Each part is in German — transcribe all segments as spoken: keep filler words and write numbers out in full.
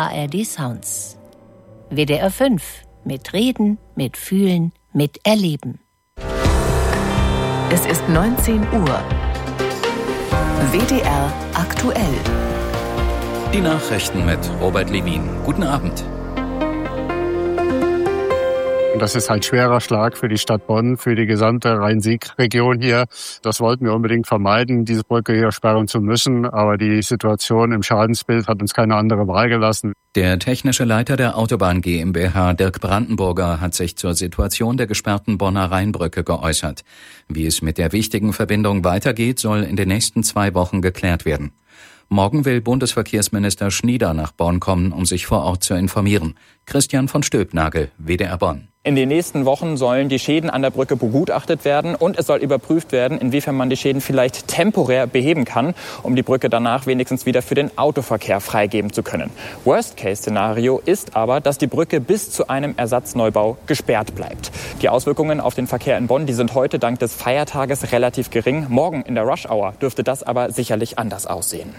A R D Sounds. W D R fünf. Mit Reden, mit Fühlen, mit Erleben. Es ist neunzehn Uhr. W D R aktuell. Die Nachrichten mit Robert Levin. Guten Abend. Das ist ein schwerer Schlag für die Stadt Bonn, für die gesamte Rhein-Sieg-Region hier. Das wollten wir unbedingt vermeiden, diese Brücke hier sperren zu müssen. Aber die Situation im Schadensbild hat uns keine andere Wahl gelassen. Der technische Leiter der Autobahn GmbH, Dirk Brandenburger, hat sich zur Situation der gesperrten Bonner Rheinbrücke geäußert. Wie es mit der wichtigen Verbindung weitergeht, soll in den nächsten zwei Wochen geklärt werden. Morgen will Bundesverkehrsminister Schnieder nach Bonn kommen, um sich vor Ort zu informieren. Christian von Stülpnagel, W D R Bonn. In den nächsten Wochen sollen die Schäden an der Brücke begutachtet werden und es soll überprüft werden, inwiefern man die Schäden vielleicht temporär beheben kann, um die Brücke danach wenigstens wieder für den Autoverkehr freigeben zu können. Worst-Case-Szenario ist aber, dass die Brücke bis zu einem Ersatzneubau gesperrt bleibt. Die Auswirkungen auf den Verkehr in Bonn, die sind heute dank des Feiertages relativ gering. Morgen in der Rush-Hour dürfte das aber sicherlich anders aussehen.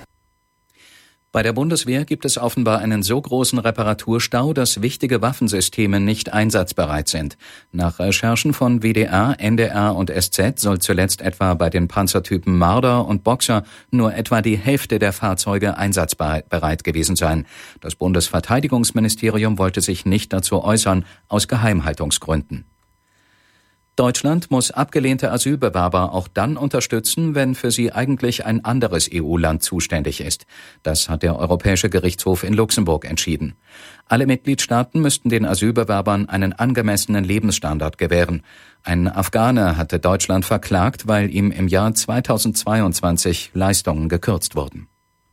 Bei der Bundeswehr gibt es offenbar einen so großen Reparaturstau, dass wichtige Waffensysteme nicht einsatzbereit sind. Nach Recherchen von W D R, N D R und S Z soll zuletzt etwa bei den Panzertypen Marder und Boxer nur etwa die Hälfte der Fahrzeuge einsatzbereit gewesen sein. Das Bundesverteidigungsministerium wollte sich nicht dazu äußern, aus Geheimhaltungsgründen. Deutschland muss abgelehnte Asylbewerber auch dann unterstützen, wenn für sie eigentlich ein anderes E U-Land zuständig ist. Das hat der Europäische Gerichtshof in Luxemburg entschieden. Alle Mitgliedstaaten müssten den Asylbewerbern einen angemessenen Lebensstandard gewähren. Ein Afghane hatte Deutschland verklagt, weil ihm im Jahr zweitausendzweiundzwanzig Leistungen gekürzt wurden.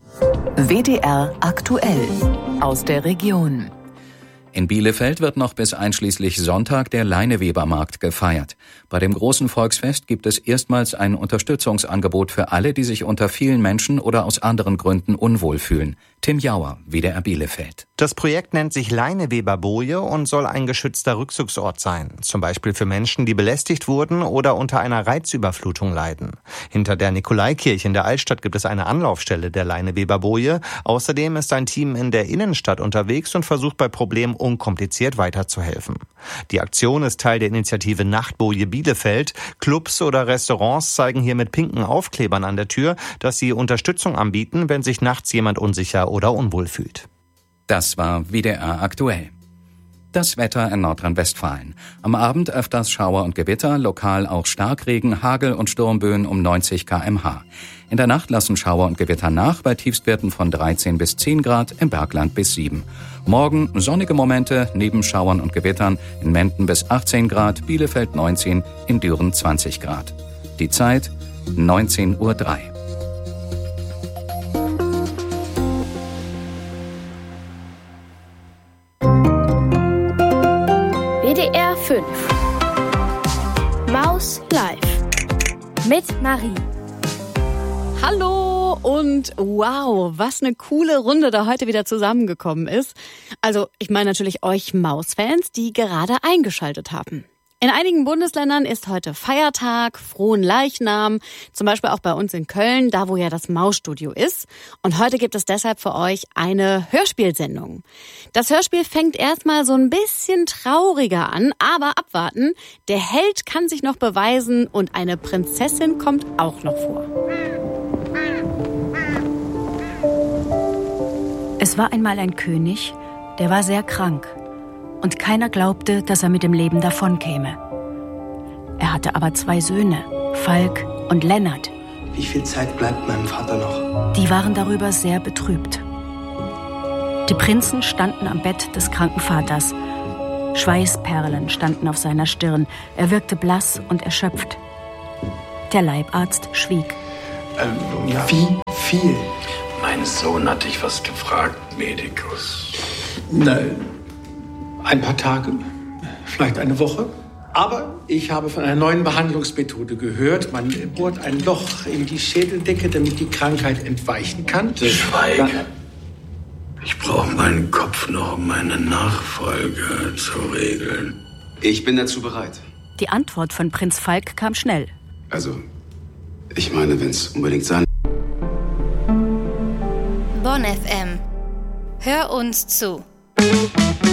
W D R aktuell aus der Region. In Bielefeld wird noch bis einschließlich Sonntag der Leinewebermarkt gefeiert. Bei dem großen Volksfest gibt es erstmals ein Unterstützungsangebot für alle, die sich unter vielen Menschen oder aus anderen Gründen unwohl fühlen. Tim Jauer, W D R Bielefeld. Das Projekt nennt sich Leineweberboje und soll ein geschützter Rückzugsort sein. Zum Beispiel für Menschen, die belästigt wurden oder unter einer Reizüberflutung leiden. Hinter der Nikolaikirche in der Altstadt gibt es eine Anlaufstelle der Leineweberboje. Außerdem ist ein Team in der Innenstadt unterwegs und versucht bei Problemen unkompliziert weiterzuhelfen. Die Aktion ist Teil der Initiative Nachtboje Bielefeld. Clubs oder Restaurants zeigen hier mit pinken Aufklebern an der Tür, dass sie Unterstützung anbieten, wenn sich nachts jemand unsicher oder unwohl fühlt. Das war W D R aktuell. Das Wetter in Nordrhein-Westfalen. Am Abend öfters Schauer und Gewitter, lokal auch Starkregen, Hagel und Sturmböen um neunzig Kilometer pro Stunde. In der Nacht lassen Schauer und Gewitter nach, bei Tiefstwerten von dreizehn bis zehn Grad, im Bergland bis sieben. Morgen sonnige Momente, neben Schauern und Gewittern, in Menden bis achtzehn Grad, Bielefeld neunzehn, in Düren zwanzig Grad. Die Zeit neunzehn Uhr drei. W D R fünf Maus Live mit Marie. Hallo und wow, was eine coole Runde da heute wieder zusammengekommen ist. Also ich meine natürlich euch Mausfans, die gerade eingeschaltet haben. In einigen Bundesländern ist heute Feiertag, Frohen Leichnam, zum Beispiel auch bei uns in Köln, da wo ja das Mausstudio ist. Und heute gibt es deshalb für euch eine Hörspielsendung. Das Hörspiel fängt erstmal so ein bisschen trauriger an, aber abwarten, der Held kann sich noch beweisen und eine Prinzessin kommt auch noch vor. Es war einmal ein König, der war sehr krank. Und keiner glaubte, dass er mit dem Leben davonkäme. Er hatte aber zwei Söhne, Falk und Lennart. Wie viel Zeit bleibt meinem Vater noch? Die waren darüber sehr betrübt. Die Prinzen standen am Bett des kranken Vaters. Schweißperlen standen auf seiner Stirn. Er wirkte blass und erschöpft. Der Leibarzt schwieg. Ähm, wie viel? Mein Sohn hat dich was gefragt, Medikus. Nein. Ein paar Tage, vielleicht eine Woche. Aber ich habe von einer neuen Behandlungsmethode gehört. Man bohrt ein Loch in die Schädeldecke, damit die Krankheit entweichen kann. Schweig. Dann ich brauche meinen Kopf noch, um meine Nachfolge zu regeln. Ich bin dazu bereit. Die Antwort von Prinz Falk kam schnell. Also, ich meine, wenn es unbedingt sein... Bonn F M. Hör uns zu.